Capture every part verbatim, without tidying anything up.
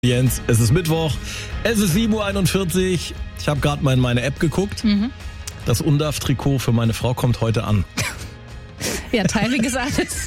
Jens, es ist Mittwoch, es ist sieben Uhr einundvierzig. Ich habe gerade mal in meine App geguckt. Mhm. Das U N D A F-Trikot für meine Frau kommt heute an. Ja, Timing ist alles.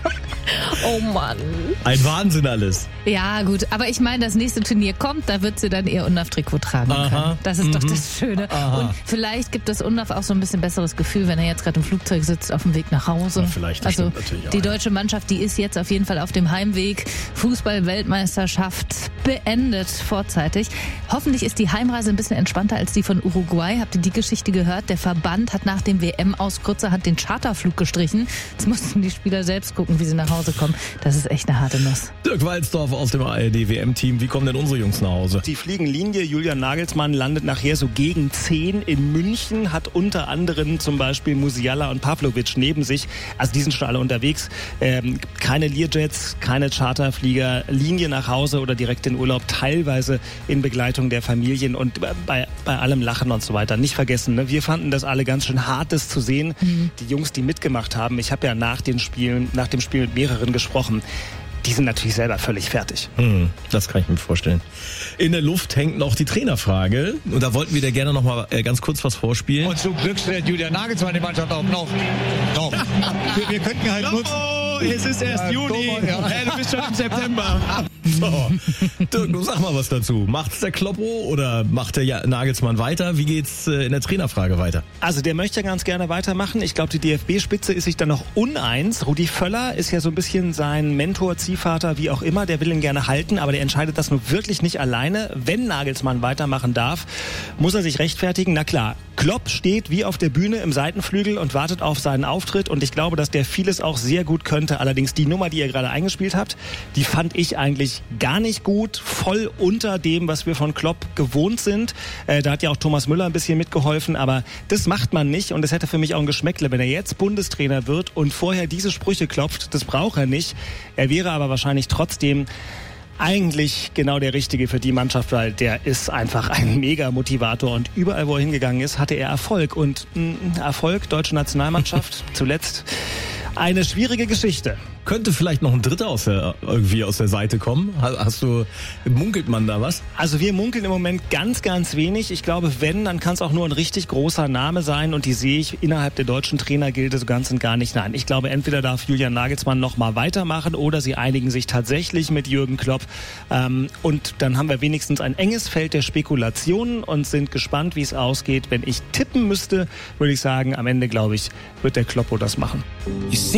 Oh Mann. Ein Wahnsinn alles. Ja, gut. Aber ich meine, das nächste Turnier kommt, da wird sie dann ihr U N D A F-Trikot tragen Aha. können. Das ist mhm. doch das Schöne. Aha. Und vielleicht gibt das U N D A F auch so ein bisschen besseres Gefühl, wenn er jetzt gerade im Flugzeug sitzt, auf dem Weg nach Hause. Ja, vielleicht, das also stimmt natürlich auch, die ja. deutsche Mannschaft, die ist jetzt auf jeden Fall auf dem Heimweg. Fußball-Weltmeisterschaft beendet vorzeitig. Hoffentlich ist die Heimreise ein bisschen entspannter als die von Uruguay. Habt ihr die Geschichte gehört? Der Verband hat nach dem W M-Aus kurzerhand den Charterflug gestrichen. Jetzt mussten die Spieler selbst gucken, wie sie nach Hause kommen. Das ist echt eine harte Nuss. Dirk Walzdorf aus dem A R D-W M-Team. Wie kommen denn unsere Jungs nach Hause? Die fliegen Linie. Julian Nagelsmann landet nachher so gegen zehn in München, hat unter anderem zum Beispiel Musiala und Pavlovic neben sich. Also die sind schon alle unterwegs. Ähm, keine Learjets, keine Charterflieger, Linie nach Hause oder direkt in Urlaub, teilweise in Begleitung der Familien und bei, bei allem Lachen und so weiter. Nicht vergessen, ne? Wir fanden das alle ganz schön hart, das zu sehen. Mhm. Die Jungs, die mitgemacht haben, ich habe ja nach den Spielen, nach dem Spiel mit mehreren gesprochen, die sind natürlich selber völlig fertig. Hm, das kann ich mir vorstellen. In der Luft hängt noch die Trainerfrage. Und da wollten wir dir gerne noch mal äh, ganz kurz was vorspielen. Und zum Glück stellt Julian Nagelsmann die Mannschaft auf. Noch. Noch. Wir, wir könnten halt nur... Oh, es ist erst Ja, Juni. ja. Hey, du bist schon im September. So. Dirk, du sag mal was dazu. Macht's der Kloppo oder macht der Nagelsmann weiter? Wie geht's äh, in der Trainerfrage weiter? Also der möchte ganz gerne weitermachen. Ich glaube, die D F B-Spitze ist sich dann noch uneins. Rudi Völler ist ja so ein bisschen sein Mentor, Ziehvater, wie auch immer. Der will ihn gerne halten, aber der entscheidet das nur wirklich nicht alleine. Wenn Nagelsmann weitermachen darf, muss er sich rechtfertigen. Na klar, Klopp steht wie auf der Bühne im Seitenflügel und wartet auf seinen Auftritt. Und ich glaube, dass der vieles auch sehr gut könnte. Allerdings die Nummer, die ihr gerade eingespielt habt, die fand ich eigentlich gar nicht gut. Voll unter dem, was wir von Klopp gewohnt sind. Äh, da hat ja auch Thomas Müller ein bisschen mitgeholfen. Aber das macht man nicht. Und es hätte für mich auch ein Geschmäckle, wenn er jetzt Bundestrainer wird und vorher diese Sprüche klopft. Das braucht er nicht. Er wäre aber wahrscheinlich trotzdem eigentlich genau der Richtige für die Mannschaft, weil der ist einfach ein Mega-Motivator und überall, wo er hingegangen ist, hatte er Erfolg. Und mh, Erfolg, deutsche Nationalmannschaft, zuletzt eine schwierige Geschichte. Könnte vielleicht noch ein Dritter aus der, irgendwie aus der Seite kommen? Hast du, munkelt man da was? Also wir munkeln im Moment ganz, ganz wenig. Ich glaube, wenn, dann kann es auch nur ein richtig großer Name sein und die sehe ich innerhalb der deutschen Trainergilde so ganz und gar nicht. Nein, ich glaube, entweder darf Julian Nagelsmann noch mal weitermachen oder sie einigen sich tatsächlich mit Jürgen Klopp. Ähm, und dann haben wir wenigstens ein enges Feld der Spekulationen und sind gespannt, wie es ausgeht. Wenn ich tippen müsste, würde ich sagen, am Ende, glaube ich, wird der Kloppo das machen.